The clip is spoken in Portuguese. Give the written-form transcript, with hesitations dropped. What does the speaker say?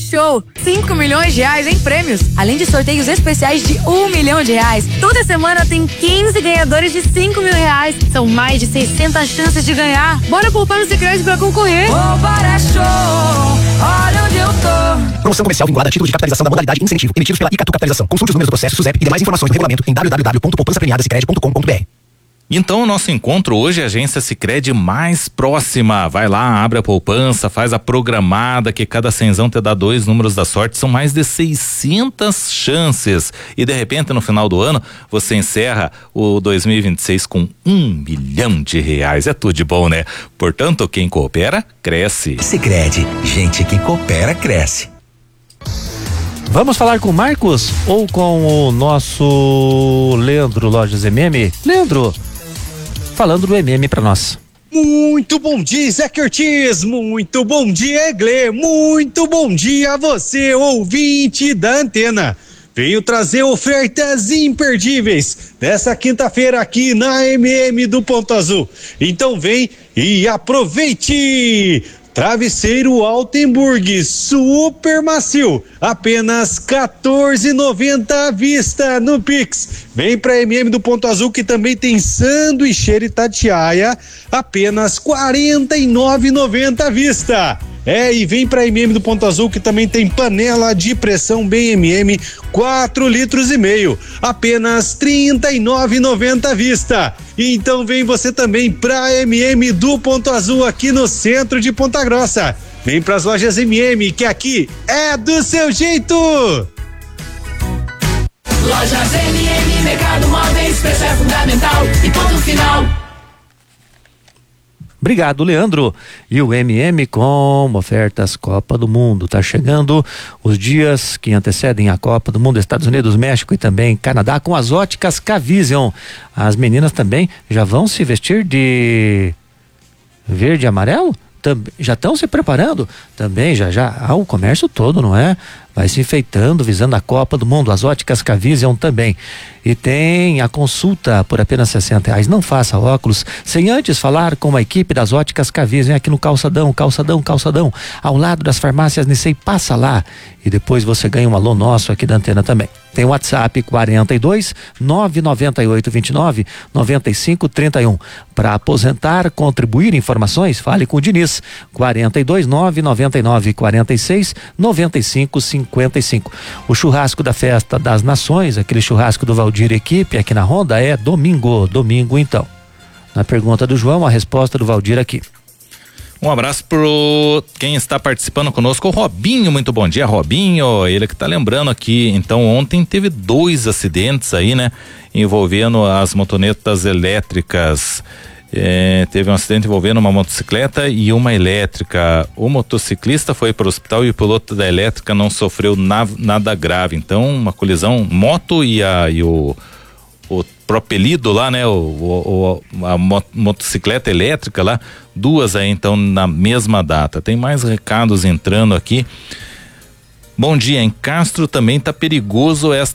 show! 5 milhões de reais em prêmios, além de sorteios especiais de R$1 milhão. Toda semana tem 15 ganhadores de R$5 mil. São mais de 600 chances de ganhar. Bora poupar no Sicredi pra concorrer. Poupar é show, olha onde eu tô. Promoção comercial vinculada a título de capitalização da modalidade incentivo, emitidos pela Icatu Capitalização. Consulte os números do processo SUSEP e demais informações do regulamento em www.poupançapremiadasicredi.com.br. Então, o nosso encontro hoje é a agência Sicredi mais próxima. Vai lá, abre a poupança, faz a programada, que cada cenzão te dá 2 números da sorte. São mais de 600 chances. E de repente, no final do ano, você encerra o 2026 com R$1 milhão. É tudo de bom, né? Portanto, quem coopera, cresce. Sicredi, gente que coopera, cresce. Vamos falar com o Marcos ou com o nosso Leandro Lojas MM? Leandro, falando do MM pra nós. Muito bom dia, Zé Ortiz, muito bom dia, Eglê, muito bom dia a você, ouvinte da Antena. Venho trazer ofertas imperdíveis dessa quinta-feira aqui na MM do Ponto Azul. Então vem e aproveite! Travesseiro Altenburg, super macio, apenas R$14,90 à vista no Pix. Vem pra MM do Ponto Azul que também tem sanduicheira Itatiaia, apenas R$49,90 à vista. E vem pra MM do Ponto Azul que também tem panela de pressão bem MM, 4,5 litros, apenas R$39,90 à vista. Então vem você também pra MM do Ponto Azul aqui no centro de Ponta Grossa. Vem pras lojas MM, que aqui é do seu jeito. Lojas MM, Mercado Móveis, preço é fundamental e ponto final. Obrigado, Leandro. E o MM com ofertas Copa do Mundo. Tá chegando os dias que antecedem a Copa do Mundo, Estados Unidos, México e também Canadá, com as óticas K-Vision. As meninas também já vão se vestir de verde e amarelo? Já estão se preparando? Também já o comércio todo, não é? Vai se enfeitando, visando a Copa do Mundo. As óticas K-Vision também. E tem a consulta por apenas R$60. Não faça óculos sem antes falar com a equipe das óticas K-Vision aqui no Calçadão, ao lado das farmácias Nissei. Passa lá e depois você ganha um alô nosso aqui da Antena também. Tem o WhatsApp 42 998 29 95 31. Para aposentar, contribuir, informações, fale com o Diniz. 42 999 46 95 55. O churrasco da Festa das Nações, aquele churrasco do Valdir Equipe aqui na Honda, é domingo então. Na pergunta do João, a resposta do Valdir aqui. Um abraço pro quem está participando conosco, o Robinho. Muito bom dia, Robinho. Ele que tá lembrando aqui, então ontem teve 2 acidentes aí, né? Envolvendo as motonetas elétricas. Teve um acidente envolvendo uma motocicleta e uma elétrica. O motociclista foi para o hospital e o piloto da elétrica não sofreu nada grave. Então, uma colisão, moto e o propelido lá, né? A motocicleta elétrica lá, 2 aí então na mesma data. Tem mais recados entrando aqui. Bom dia, em Castro também tá perigoso